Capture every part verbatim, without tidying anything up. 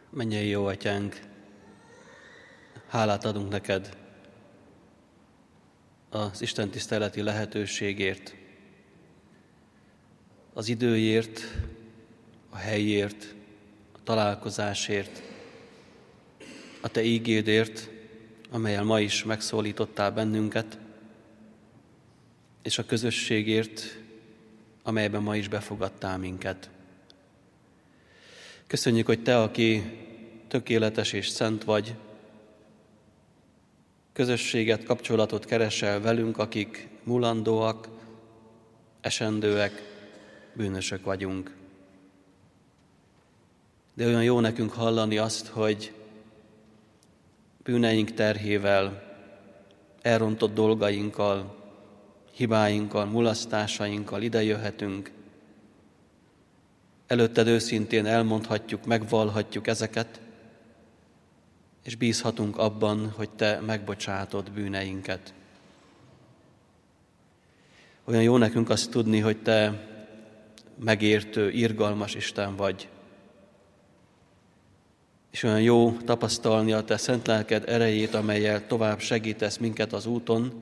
Mennyei jó Atyánk, hálát adunk neked az Isten tiszteleti lehetőségért, az időért, a helyért, a találkozásért, a te ígédért, amellyel ma is megszólítottál bennünket, és a közösségért, amelyben ma is befogadtál minket. Köszönjük, hogy te, aki tökéletes és szent vagy, közösséget, kapcsolatot keresel velünk, akik mulandóak, esendőek, bűnösök vagyunk. De olyan jó nekünk hallani azt, hogy bűneink terhével, elrontott dolgainkkal, hibáinkkal, mulasztásainkkal ide jöhetünk. Előtted őszintén elmondhatjuk, megvallhatjuk ezeket, és bízhatunk abban, hogy te megbocsátod bűneinket. Olyan jó nekünk azt tudni, hogy te megértő, irgalmas Isten vagy. És olyan jó tapasztalni a te szent lelked erejét, amellyel tovább segítesz minket az úton,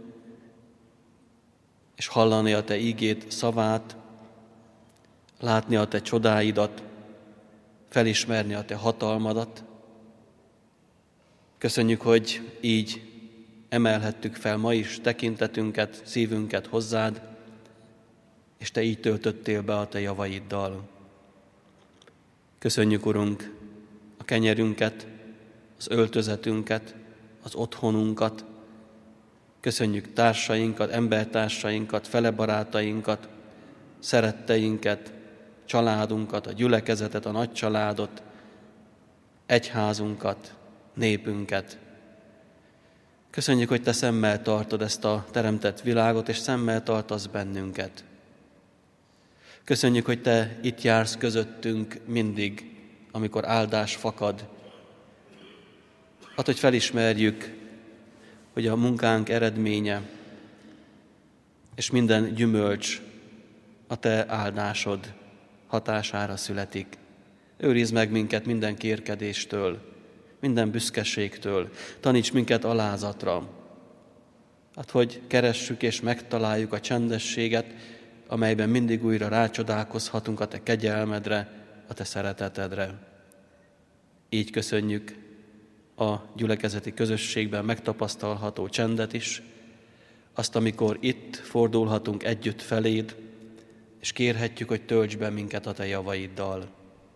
és hallani a te ígéd szavát, látni a te csodáidat, felismerni a te hatalmadat. Köszönjük, hogy így emelhettük fel ma is tekintetünket, szívünket hozzád, és te így töltöttél be a te javaiddal. Köszönjük, Urunk, a kenyerünket, az öltözetünket, az otthonunkat. Köszönjük társainkat, embertársainkat, felebarátainkat, szeretteinket, családunkat, a gyülekezetet, a nagycsaládot, egyházunkat, népünket. Köszönjük, hogy te szemmel tartod ezt a teremtett világot, és szemmel tartasz bennünket. Köszönjük, hogy te itt jársz közöttünk mindig, amikor áldás fakad. Hát, hogy felismerjük, hogy a munkánk eredménye és minden gyümölcs a te áldásod hatására születik. Őrizd meg minket minden kérkedéstől, minden büszkeségtől, taníts minket alázatra. Hát, hogy keressük és megtaláljuk a csendességet, amelyben mindig újra rácsodálkozhatunk a te kegyelmedre, a te szeretetedre. Így köszönjük a gyülekezeti közösségben megtapasztalható csendet is, azt, amikor itt fordulhatunk együtt feléd, és kérhetjük, hogy tölts be minket a te javaiddal.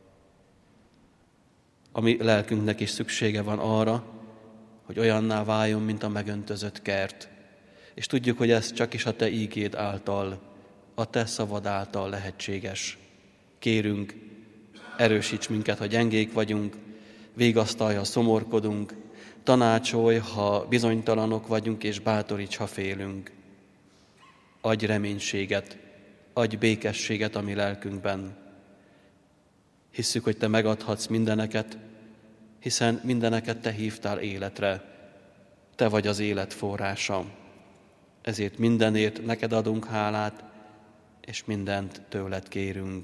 A mi lelkünknek is szüksége van arra, hogy olyanná váljon, mint a megöntözött kert. És tudjuk, hogy ez csak is a te ígéd által, a te szavad által lehetséges. Kérünk, erősíts minket, ha gyengék vagyunk, vigasztalj, ha szomorkodunk, tanácsolj, ha bizonytalanok vagyunk, és bátoríts, ha félünk. Adj reménységet, adj békességet a mi lelkünkben. Hisszük, hogy te megadhatsz mindeneket, hiszen mindeneket te hívtál életre. Te vagy az élet forrása. Ezért mindenért neked adunk hálát, és mindent tőled kérünk.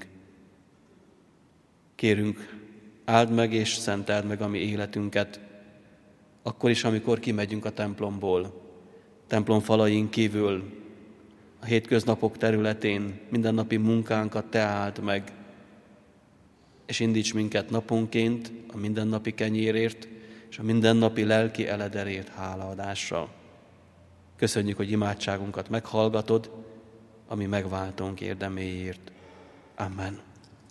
Kérünk, áld meg és szenteld meg a mi életünket, akkor is, amikor kimegyünk a templomból, templom falain kívül, a hétköznapok területén, mindennapi munkánkat te áld meg, és indíts minket naponként a mindennapi kenyérért és a mindennapi lelki elederért hálaadásra. Köszönjük, hogy imádságunkat meghallgatod, ami megváltónk érdeméért. Amen.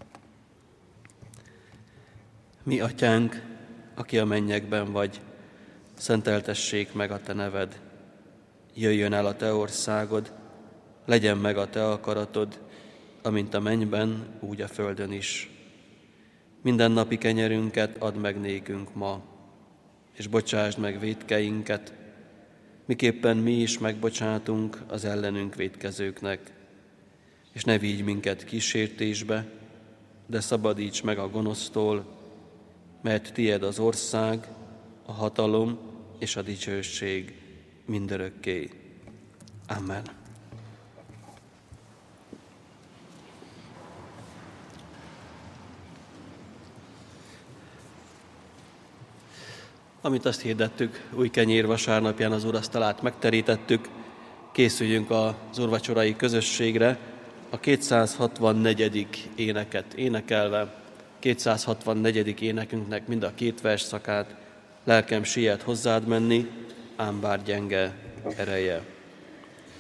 Mi, Atyánk, aki a mennyekben vagy, szenteltessék meg a te neved. Jöjjön el a te országod, legyen meg a te akaratod, amint a mennyben, úgy a földön is. Minden napi kenyerünket add meg nékünk ma, és bocsásd meg vétkeinket, miképpen mi is megbocsátunk az ellenünk vétkezőknek. És ne vigy minket kísértésbe, de szabadíts meg a gonosztól, mert tied az ország, a hatalom és a dicsőség mindörökké. Amen. Amint azt hirdettük, új kenyér vasárnapján az úrasztalát megterítettük, készüljünk az úrvacsorai közösségre, a kétszázhatvannegyedik éneket énekelve, kétszázhatvannegyedik énekünknek mind a két versszakát, lelkem siet hozzád menni, ám bár gyenge ereje.